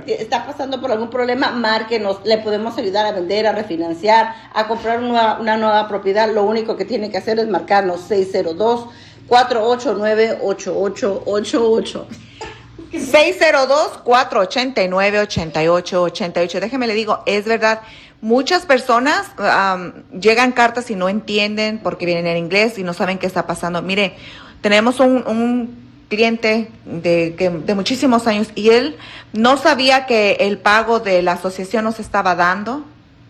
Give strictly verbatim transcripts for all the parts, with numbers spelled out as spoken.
está pasando por algún problema, márquenos, le podemos ayudar a vender, a refinanciar, a comprar una, una nueva propiedad. Lo único que tiene que hacer es marcarnos seis cero dos, cuatro ocho nueve, ocho ocho ocho ocho. seis cero dos, cuatro ocho nueve, ocho ocho ocho ocho. Déjeme le digo, es verdad, muchas personas um, llegan cartas y no entienden porque vienen en inglés y no saben qué está pasando. Mire, tenemos un, un cliente de, que, de muchísimos años y él no sabía que el pago de la asociación no se estaba dando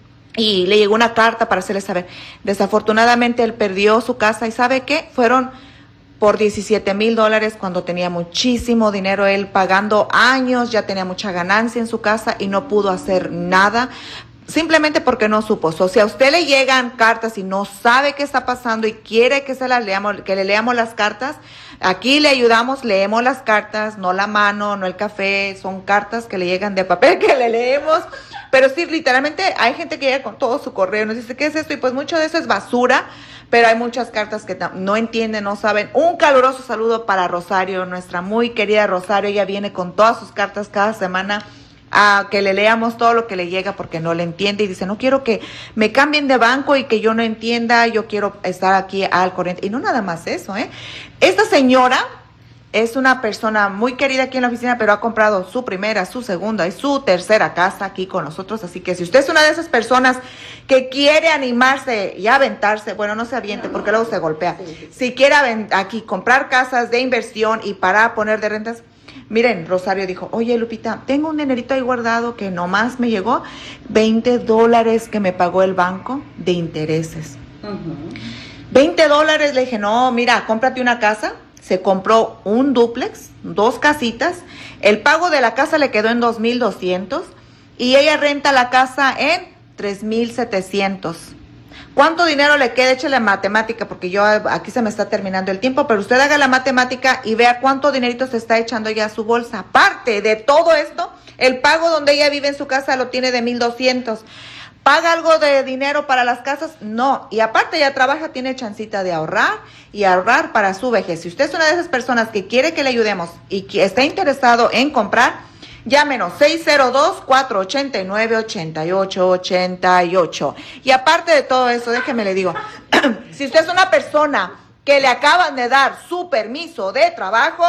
y le llegó una carta para hacerle saber. Desafortunadamente él perdió su casa y ¿sabe qué? Fueron por diecisiete mil dólares cuando tenía muchísimo dinero, él pagando años, ya tenía mucha ganancia en su casa y no pudo hacer nada. Simplemente porque no supo. O sea, si a usted le llegan cartas y no sabe qué está pasando y quiere que se las leamos, que le leamos las cartas, aquí le ayudamos, leemos las cartas, no la mano, no el café, son cartas que le llegan de papel que le leemos. Pero sí, literalmente hay gente que llega con todo su correo, nos dice, ¿qué es esto? Y pues mucho de eso es basura, pero hay muchas cartas que no entienden, no saben. Un caluroso saludo para Rosario, nuestra muy querida Rosario, ella viene con todas sus cartas cada semana, a que le leamos todo lo que le llega porque no le entiende y dice, no quiero que me cambien de banco y que yo no entienda, yo quiero estar aquí al corriente. Y no nada más eso, ¿eh? Esta señora es una persona muy querida aquí en la oficina, pero ha comprado su primera, su segunda y su tercera casa aquí con nosotros. Así que si usted es una de esas personas que quiere animarse y aventarse, bueno, no se aviente porque luego se golpea. Si quiere aquí comprar casas de inversión y para poner de rentas, miren, Rosario dijo, oye Lupita, tengo un dinerito ahí guardado que nomás me llegó veinte dólares que me pagó el banco de intereses. Uh-huh. veinte dólares, le dije, no, mira, cómprate una casa. Se compró un dúplex, dos casitas. El pago de la casa le quedó en dos mil doscientos y ella renta la casa en tres mil setecientos. ¿Cuánto dinero le queda? Échale matemática porque yo aquí se me está terminando el tiempo, pero usted haga la matemática y vea cuánto dinerito se está echando ya a su bolsa. Aparte de todo esto, el pago donde ella vive en su casa lo tiene de mil doscientos. ¿Paga algo de dinero para las casas? No. Y aparte ya trabaja, tiene chancita de ahorrar y ahorrar para su vejez. Si usted es una de esas personas que quiere que le ayudemos y que está interesado en comprar, llámenos seis cero dos, cuatro ocho nueve, ocho ocho ocho ocho. Y aparte de todo eso, déjeme le digo, si usted es una persona que le acaban de dar su permiso de trabajo,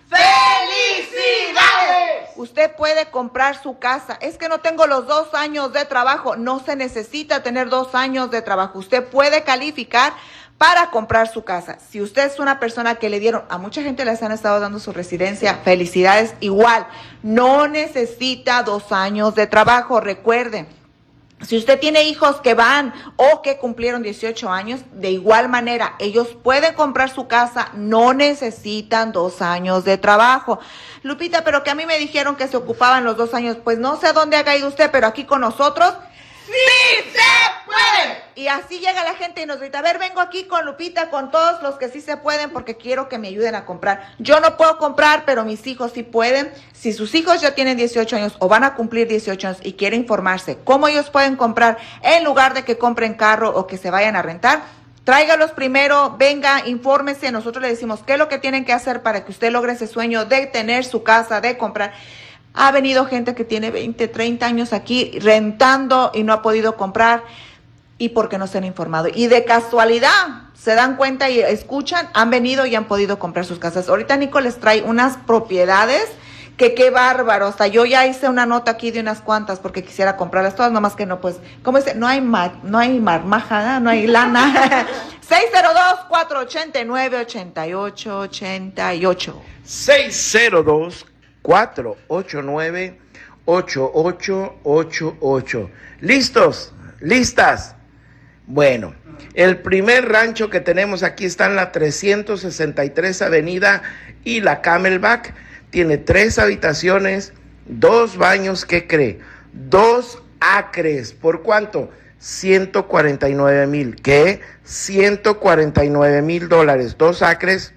¡felicidades! Usted puede comprar su casa. Es que no tengo los dos años de trabajo. No se necesita tener dos años de trabajo. Usted puede calificar para comprar su casa. Si usted es una persona que le dieron, a mucha gente les han estado dando su residencia, felicidades. Igual, no necesita dos años de trabajo. Recuerden, si usted tiene hijos que van o que cumplieron dieciocho años, de igual manera, ellos pueden comprar su casa, no necesitan dos años de trabajo. Lupita, pero que a mí me dijeron que se ocupaban los dos años. Pues no sé a dónde ha caído usted, pero aquí con nosotros, ¡sí se puede! Y así llega la gente y nos grita, a ver, vengo aquí con Lupita, con todos los que sí se pueden, porque quiero que me ayuden a comprar. Yo no puedo comprar, pero mis hijos sí pueden. Si sus hijos ya tienen dieciocho años o van a cumplir dieciocho años y quieren informarse cómo ellos pueden comprar en lugar de que compren carro o que se vayan a rentar, tráigalos primero, venga, infórmese. Nosotros le decimos qué es lo que tienen que hacer para que usted logre ese sueño de tener su casa, de comprar. Ha venido gente que tiene veinte, treinta años aquí rentando y no ha podido comprar y porque no se han informado. Y de casualidad se dan cuenta y escuchan, han venido y han podido comprar sus casas. Ahorita Nico les trae unas propiedades que qué bárbaro. Hasta yo ya hice una nota aquí de unas cuantas porque quisiera comprarlas todas, nomás que no, pues, ¿cómo dice? No hay ma, no hay marmaja, no hay lana. seis cero dos, cuatro ocho nueve, ocho ocho ocho ocho. seis cero dos, cuatro ocho nueve, ocho ocho ocho ocho. ¿Listos? ¿Listas? Bueno, el primer rancho que tenemos aquí está en la trescientos sesenta y tres Avenida y la Camelback. Tiene tres habitaciones, dos baños. ¿Qué cree? Dos acres. ¿Por cuánto? ciento cuarenta y nueve mil. ¿Qué? ciento cuarenta y nueve mil dólares. Dos acres,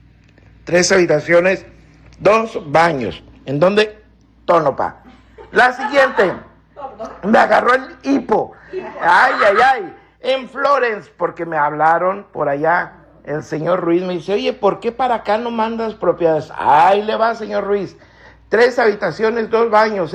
tres habitaciones, dos baños. ¿En dónde? Tonopah. La siguiente. Me agarró el hipo. Ay, ay, ay. En Florence, porque me hablaron por allá. El señor Ruiz me dice, oye, ¿por qué para acá no mandas propiedades? Ahí le va, señor Ruiz. Tres habitaciones, dos baños.